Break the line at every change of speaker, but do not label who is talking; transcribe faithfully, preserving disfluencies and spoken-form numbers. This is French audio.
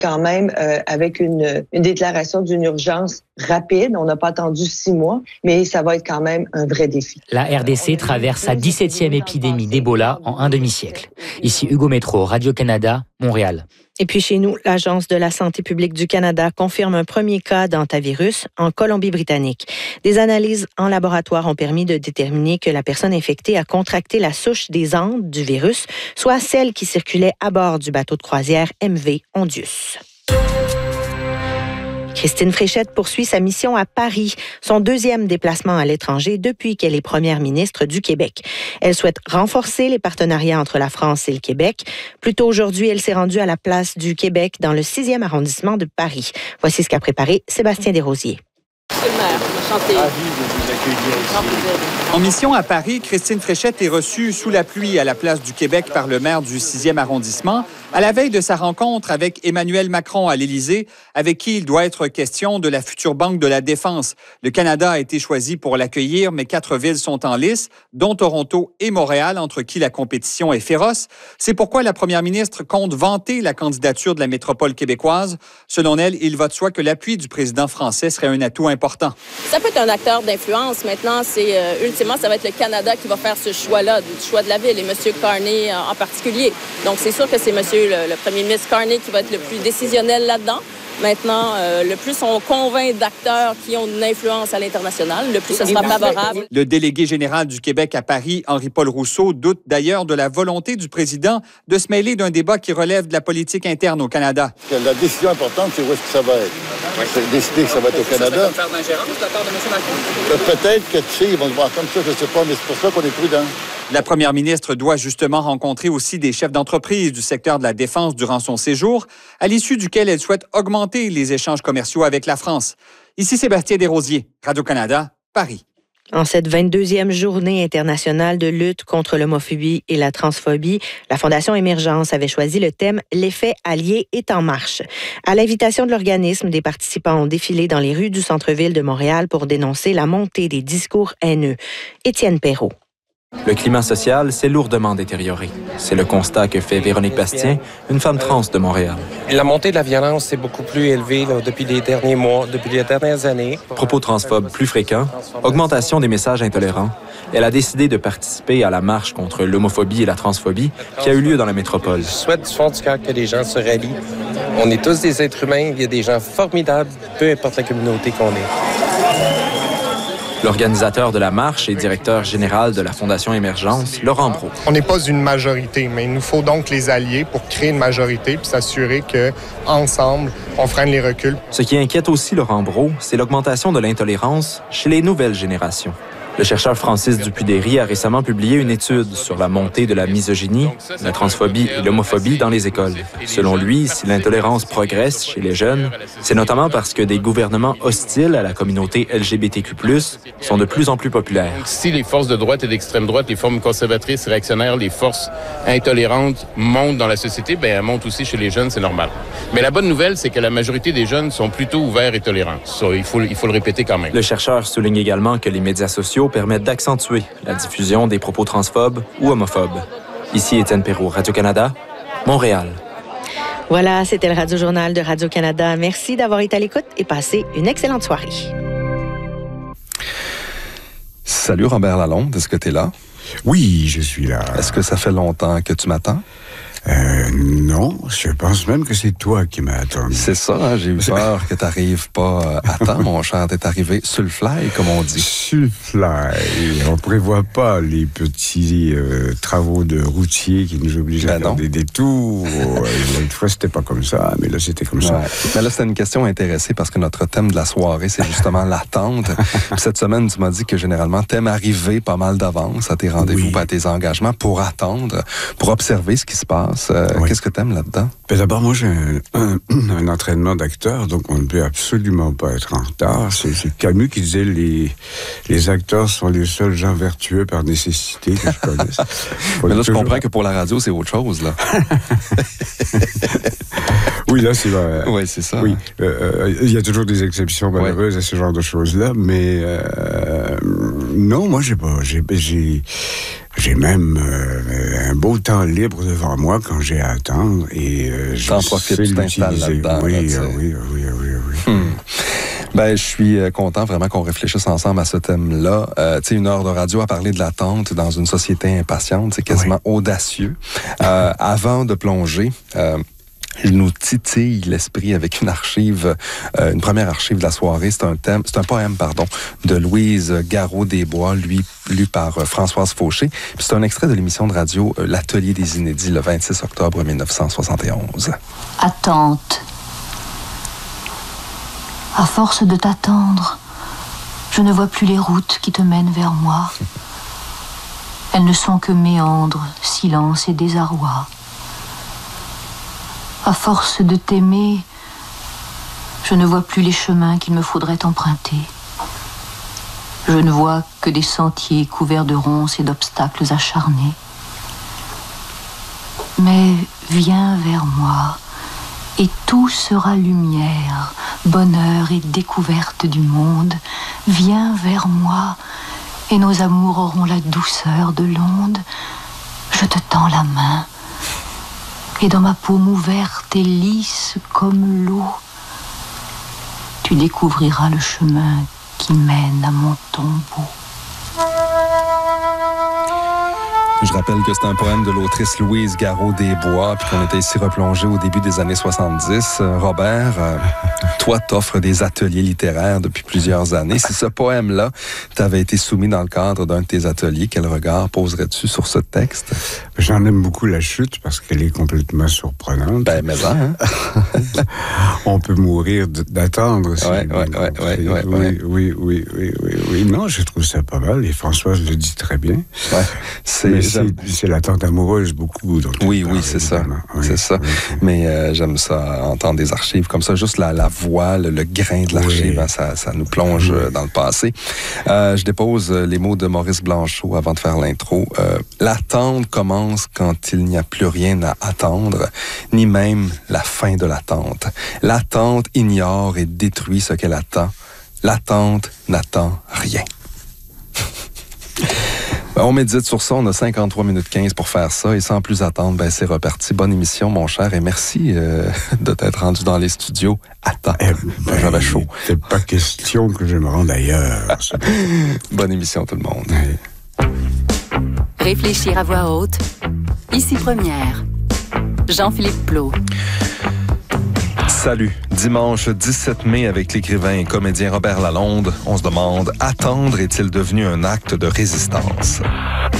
quand même euh, avec une, une déclaration d'une urgence rapide. On n'a pas attendu six mois, mais ça va être quand même un vrai défi.
La R D C traverse sa dix-septième épidémie d'Ebola en un demi-siècle. Ici Hugo Métro, Radio-Canada, Montréal.
Et puis chez nous, l'Agence de la santé publique du Canada confirme un premier cas d'hantavirus en Colombie-Britannique. Des analyses en laboratoire ont permis de déterminer que la personne infectée a contracté la souche des Andes du virus, soit celle qui circulait à bord du bateau de croisière M V Ondius. Christine Fréchette poursuit sa mission à Paris, son deuxième déplacement à l'étranger depuis qu'elle est première ministre du Québec. Elle souhaite renforcer les partenariats entre la France et le Québec. Plus tôt aujourd'hui, elle s'est rendue à la place du Québec dans le sixième arrondissement de Paris. Voici ce qu'a préparé Sébastien Desrosiers.
Monsieur le maire, enchanté.
Ravi de vous accueillir ici. En mission à Paris, Christine Fréchette est reçue sous la pluie à la place du Québec par le maire du sixième arrondissement, à la veille de sa rencontre avec Emmanuel Macron à l'Élysée, avec qui il doit être question de la future Banque de la Défense. Le Canada a été choisi pour l'accueillir, mais quatre villes sont en lice, dont Toronto et Montréal, entre qui la compétition est féroce. C'est pourquoi la première ministre compte vanter la candidature de la métropole québécoise. Selon elle, il va de soi que l'appui du président français serait un atout important.
Ça peut être un acteur d'influence. Maintenant, c'est euh, ultimement, ça va être le Canada qui va faire ce choix-là, du choix de la ville, et M. Carney en, en particulier. Donc, c'est sûr que c'est M. Le, le premier ministre Carney qui va être le plus décisionnel là-dedans. Maintenant, euh, le plus on convainc d'acteurs qui ont une influence à l'international, le plus ce sera favorable.
Le délégué général du Québec à Paris, Henri-Paul Rousseau, doute d'ailleurs de la volonté du président de se mêler d'un débat qui relève de la politique interne au Canada.
La décision importante, c'est où est-ce que ça va être. Oui. C'est décider que ça va être au Canada.
Ça peut faire d'ingérence de la part de M. Macron?
Peut-être que, tu sais, ils vont le voir comme ça, je ne sais pas, mais c'est pour ça qu'on est prudent.
La première ministre doit justement rencontrer aussi des chefs d'entreprise du secteur de la défense durant son séjour, à l'issue duquel elle souhaite augmenter les échanges commerciaux avec la France. Ici Sébastien Desrosiers, Radio-Canada, Paris.
En cette vingt-deuxième journée internationale de lutte contre l'homophobie et la transphobie, la Fondation Émergence avait choisi le thème « L'effet allié est en marche ». À l'invitation de l'organisme, des participants ont défilé dans les rues du centre-ville de Montréal pour dénoncer la montée des discours haineux. Étienne Perrault.
Le climat social s'est lourdement détérioré. C'est le constat que fait Véronique Bastien, une femme trans de Montréal.
La montée de la violence est beaucoup plus élevée là, depuis les derniers mois, depuis les dernières années.
Propos transphobes plus fréquents, augmentation des messages intolérants. Elle a décidé de participer à la marche contre l'homophobie et la transphobie qui a eu lieu dans la métropole.
Je souhaite du fond du cœur que les gens se rallient. On est tous des êtres humains, il y a des gens formidables, peu importe la communauté qu'on est.
L'organisateur de la marche et directeur général de la Fondation Émergence, Laurent Brault.
On n'est pas une majorité, mais il nous faut donc les allier pour créer une majorité puis s'assurer qu'ensemble, on freine les reculs.
Ce qui inquiète aussi Laurent Brault, c'est l'augmentation de l'intolérance chez les nouvelles générations. Le chercheur Francis Dupuy-Derry a récemment publié une étude sur la montée de la misogynie, la transphobie et l'homophobie dans les écoles. Selon lui, si l'intolérance progresse chez les jeunes, c'est notamment parce que des gouvernements hostiles à la communauté L G B T Q plus, sont de plus en plus populaires.
Si les forces de droite et d'extrême droite, les formes conservatrices, réactionnaires, les forces intolérantes montent dans la société, ben elles montent aussi chez les jeunes, c'est normal. Mais la bonne nouvelle, c'est que la majorité des jeunes sont plutôt ouverts et tolérants. Ça, il faut, il faut le répéter quand même.
Le chercheur souligne également que les médias sociaux permettent d'accentuer la diffusion des propos transphobes ou homophobes. Ici Étienne Perrault, Radio-Canada, Montréal.
Voilà, c'était le Radio-Journal de Radio-Canada. Merci d'avoir été à l'écoute et passez une excellente soirée.
Salut Robert Lalonde, est-ce que tu es là?
Oui, je suis là.
Est-ce que ça fait longtemps que tu m'attends?
Euh, non, je pense même que c'est toi qui m'as attendu.
C'est ça, hein, j'ai eu peur que tu n'arrives pas à temps, mon cher. T'es arrivé sur le fly, comme on dit.
Sur le fly. On prévoit pas les petits euh, travaux de routier qui nous obligent ben à faire non. des détours. L'autre fois, c'était pas comme ça, mais là, c'était comme ouais. ça.
Mais là, c'était une question intéressée parce que notre thème de la soirée, c'est justement l'attente. Puis cette semaine, tu m'as dit que généralement, t'aimes arriver pas mal d'avance à tes rendez-vous, oui. à tes engagements pour attendre, pour observer ce qui se passe. Euh, oui. Qu'est-ce que t'aimes là-dedans?
Ben d'abord, moi, j'ai un, un, un entraînement d'acteur, donc on ne peut absolument pas être en retard. C'est, c'est Camus qui disait les, les acteurs sont les seuls gens vertueux par nécessité que je connaisse.
Mais là, je toujours... comprends que pour la radio, c'est autre chose, là.
Oui, là, c'est vrai.
Oui, c'est ça.
Oui, il euh, y a toujours des exceptions malheureuses ouais. à ce genre de choses-là, mais euh, non, moi, j'ai pas, j'ai, j'ai j'ai même euh, un beau temps libre devant moi quand j'ai à attendre et euh, je
T'en profites, tu t'installes là-dedans.
Oui,
là,
oui, oui, oui, oui.
Hmm. Ben, je suis content vraiment qu'on réfléchisse ensemble à ce thème-là. Euh, tu sais, une heure de radio à parler de l'attente dans une société impatiente, c'est quasiment oui. audacieux. Euh, avant de plonger, euh, il nous titille l'esprit avec une archive, euh, une première archive de la soirée. C'est un thème, c'est un poème, pardon, de Louise Garot-Desbois, lui lu par euh, Françoise Fauché. Puis c'est un extrait de l'émission de radio euh, L'Atelier des Inédits, le vingt-six octobre mille neuf cent soixante et onze.
Attente. À force de t'attendre, je ne vois plus les routes qui te mènent vers moi. Elles ne sont que méandres, silence et désarroi. À force de t'aimer, je ne vois plus les chemins qu'il me faudrait emprunter. Je ne vois que des sentiers couverts de ronces et d'obstacles acharnés. Mais viens vers moi, et tout sera lumière, bonheur et découverte du monde. Viens vers moi, et nos amours auront la douceur de l'onde. Je te tends la main, et dans ma paume ouverte et lisse comme l'eau, tu découvriras le chemin qui mène à mon tombeau.
Je rappelle que c'est un poème de l'autrice Louise Garot-Desbois, puis qu'on était ici replongé au début des années soixante-dix. Euh, Robert, euh, toi, t'offres des ateliers littéraires depuis plusieurs années. Si ce poème-là t'avait été soumis dans le cadre d'un de tes ateliers, quel regard poserais-tu sur ce texte?
J'en aime beaucoup la chute parce qu'elle est complètement surprenante.
Ben, mais ça, hein?
On peut mourir d'attendre.
Oui, oui, oui, oui,
oui, oui, oui, oui, oui. Non, je trouve ça pas mal et Françoise le dit très bien.
Ouais, c'est...
C'est, c'est l'attente amoureuse beaucoup. Donc
oui, oui, c'est ça. Oui, c'est ça. Oui, oui. Mais euh, j'aime ça, entendre des archives comme ça. Juste la, la voix, le, le grain de l'archive, oui. hein, ça, ça nous plonge oui. dans le passé. Euh, je dépose les mots de Maurice Blanchot avant de faire l'intro. Euh, L'attente commence quand il n'y a plus rien à attendre, ni même la fin de l'attente. L'attente ignore et détruit ce qu'elle attend. L'attente n'attend rien. On médite sur ça, on a cinquante-trois minutes quinze pour faire ça et sans plus attendre, ben c'est reparti. Bonne émission, mon cher, et merci euh, de t'être rendu dans les studios à temps. Eh ben, j'avais chaud.
C'est pas question que je me rende ailleurs.
Bonne émission, tout le monde.
Oui. Réfléchir à voix haute. Ici Première. Jean-Philippe Plot.
Salut. Dimanche dix-sept mai, avec l'écrivain et comédien Robert Lalonde, on se demande, attendre est-il devenu un acte de résistance?